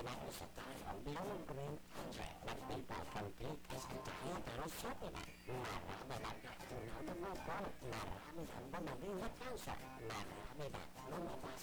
That was a guy from Beyond Green Country, what people complete as a dietero sapeva, narrava da un altro popolo, narrava da una vacanza, narrava da una